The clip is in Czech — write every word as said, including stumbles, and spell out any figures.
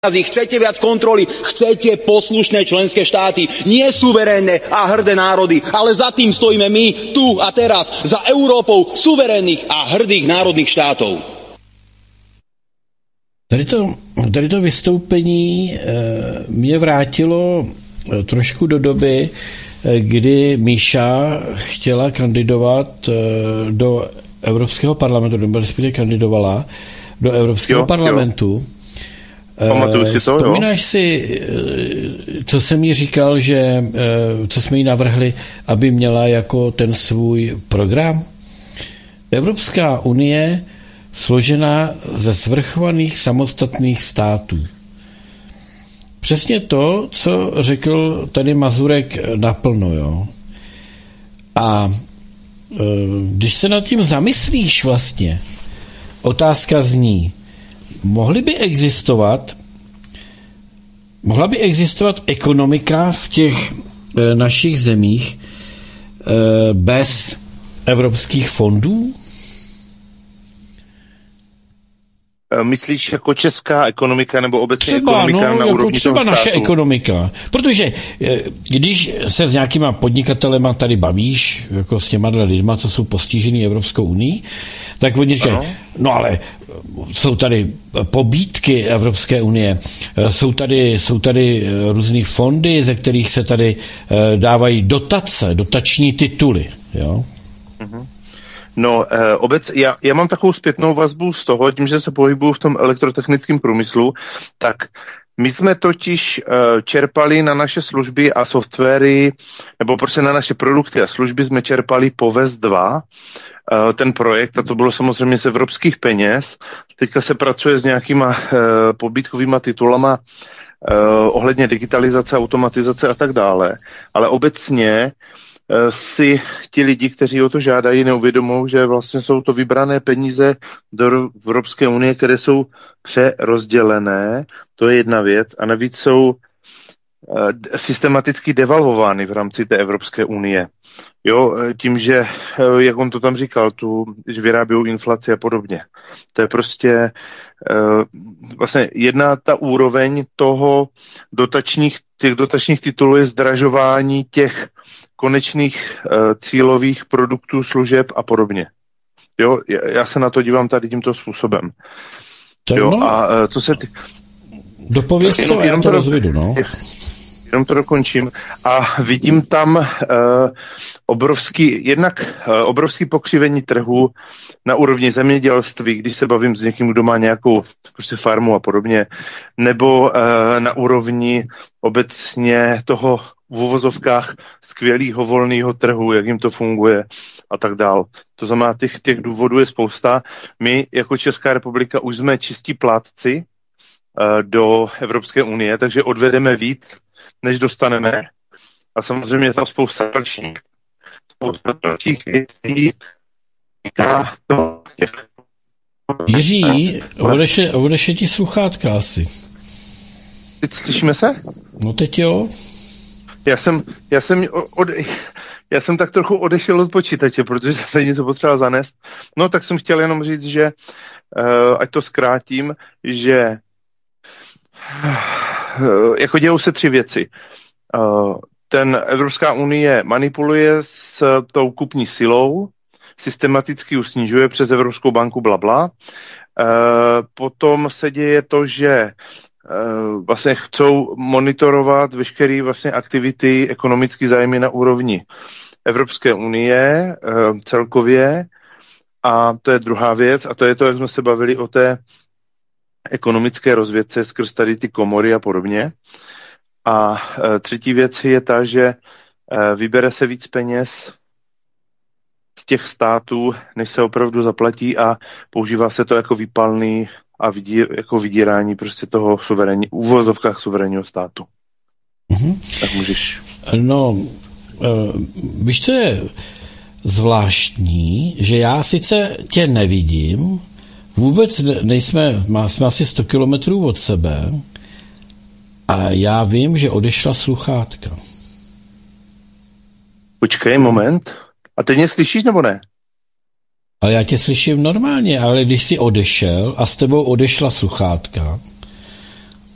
Chcete viac kontroly, chcete poslušné členské štáty, nie suverénne a hrdé národy, ale za tým stojíme my, tu a teraz, za Európou suverénnych a hrdých národných štátov. Tady to, tady to vystoupení mě vrátilo trošku do doby, kdy Míša chtěla kandidovat do Evropského parlamentu, nebo respektive kandidovala do Evropského jo, parlamentu. Jo. Pamatuju si to, Vzpomínáš jo? si, co jsem jí říkal, že co jsme jí navrhli, aby měla jako ten svůj program? Evropská unie složená ze svrchovaných samostatných států. Přesně to, co řekl tady Mazurek naplno, jo. A když se nad tím zamyslíš vlastně, otázka zní, mohly by existovat, mohla by existovat ekonomika v těch e, našich zemích e, bez evropských fondů? Myslíš jako česká ekonomika nebo obecně třeba, ekonomika no, na jako úrovni třeba toho naše státu? ekonomika. Protože když se s nějakýma podnikatelema tady bavíš, jako s těma lidma, co jsou postižený Evropskou unii, tak oni říkají, no ale jsou tady pobídky Evropské unie, jsou tady, jsou tady různý fondy, ze kterých se tady dávají dotace, dotační tituly. Jo? Mhm. No, eh, obec, já, já mám takovou zpětnou vazbu z toho, tím, že se pohybuju v tom elektrotechnickém průmyslu, tak my jsme totiž eh, čerpali na naše služby a softwary, nebo prostě na naše produkty a služby jsme čerpali po V E S dva, eh, ten projekt, a to bylo samozřejmě z evropských peněz. Teďka se pracuje s nějakýma eh, pobídkovýma titulama eh, ohledně digitalizace, automatizace a tak dále. Ale obecně si ti lidi, kteří o to žádají, neuvědomou, že vlastně jsou to vybrané peníze do Evropské unie, které jsou přerozdělené, to je jedna věc, a navíc jsou systematicky devalvovány v rámci té Evropské unie. Jo, tím, že, jak on to tam říkal, tu, že vyrábějí inflaci a podobně. To je prostě vlastně jedna ta úroveň toho dotačních, těch dotačních titulů je zdražování těch konečných uh, cílových produktů, služeb a podobně. Jo, já se na to dívám tady tímto způsobem. To jo, no, a uh, co se ty... Dopověz to, jenom, jenom to, to rozvidu, no. Jenom to dokončím. A vidím tam uh, obrovský, jednak uh, obrovský pokřivení trhu na úrovni zemědělství, když se bavím s někým, kdo má nějakou prostě farmu a podobně, nebo uh, na úrovni obecně toho v uvozovkách skvělého volného trhu, jak jim to funguje a tak dál. To znamená, těch, těch důvodů je spousta. My jako Česká republika už jsme čistí plátci uh, do Evropské unie, takže odvedeme víc, než dostaneme. A samozřejmě je tam spousta dalších. Spousta dalších věcí. Jiří, odeše, odeše ti sluchátka asi. Slyšíme se? No teď jo. Já jsem, já jsem, od, já jsem tak trochu odešel od počítače, protože jsem tady něco potřeboval zanést. No tak jsem chtěl jenom říct, že uh, ať to zkrátím, že uh, jako dějou se tři věci. Uh, ten Evropská unie manipuluje s tou kupní silou, systematicky ji snižuje přes Evropskou banku blabla. Uh, potom se děje to, že vlastně chcou monitorovat veškeré vlastně aktivity, ekonomické zájmy na úrovni Evropské unie celkově. A to je druhá věc. A to je to, jak jsme se bavili o té ekonomické rozvědce skrz tady ty komory a podobně. A třetí věc je ta, že vybere se víc peněz z těch států, než se opravdu zaplatí, a používá se to jako výpalný a vidí, jako vydírání prostě toho suverénní, v uvozovkách suverénního státu. Mm-hmm. Tak můžeš. No, uh, víš, co je zvláštní, že já sice tě nevidím, vůbec nejsme, má, jsme asi sto kilometrů od sebe, a já vím, že odešla sluchátka. Počkej, moment. A teď mě slyšíš, nebo ne? Ale já tě slyším normálně, ale když jsi odešel a s tebou odešla sluchátka,